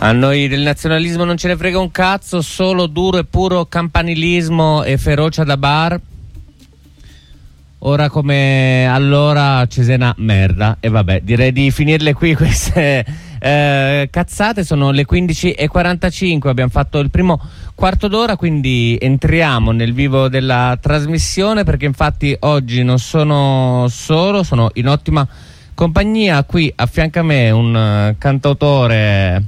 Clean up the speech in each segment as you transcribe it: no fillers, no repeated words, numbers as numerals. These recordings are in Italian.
A noi del nazionalismo non ce ne frega un cazzo, solo duro e puro campanilismo e ferocia da bar. Ora come allora Cesena merda. E vabbè, direi di finirle qui queste cazzate. Sono le 15:45, abbiamo fatto il primo quarto d'ora, quindi entriamo nel vivo della trasmissione, perché infatti oggi non sono solo, sono in ottima compagnia. Qui a fianco a me un cantautore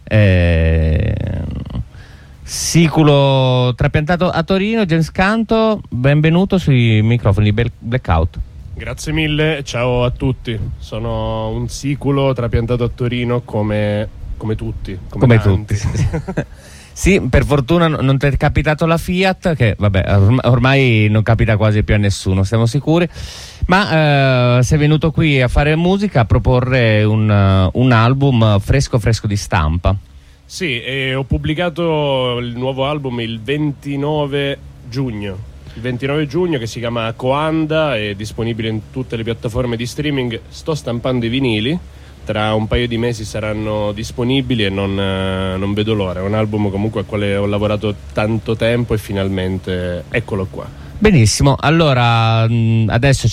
siculo trapiantato a Torino, James Canto, benvenuto sui microfoni di Blackout. Grazie mille, ciao a tutti. Sono un siculo trapiantato a Torino come tutti. Come tutti. Sì, per fortuna non ti è capitato la Fiat, che vabbè, ormai non capita quasi più a nessuno, siamo sicuri. Ma sei venuto qui a fare musica, a proporre un album fresco di stampa. Sì, ho pubblicato il nuovo album il 29 giugno. Il 29 giugno, che si chiama Coanda, è disponibile in tutte le piattaforme di streaming. Sto stampando i vinili, tra un paio di mesi saranno disponibili e non vedo l'ora. È un album comunque al quale ho lavorato tanto tempo e finalmente eccolo qua. Benissimo, allora adesso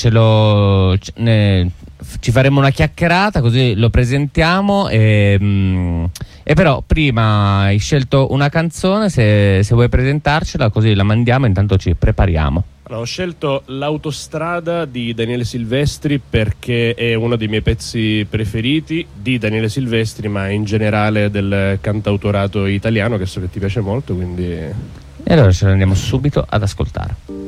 ci faremo una chiacchierata, così lo presentiamo e però prima hai scelto una canzone, se vuoi presentarcela, così la mandiamo, intanto ci prepariamo. Allora, ho scelto L'autostrada di Daniele Silvestri perché è uno dei miei pezzi preferiti di Daniele Silvestri, ma in generale del cantautorato italiano, che so che ti piace molto, quindi... E allora ce la andiamo subito ad ascoltare.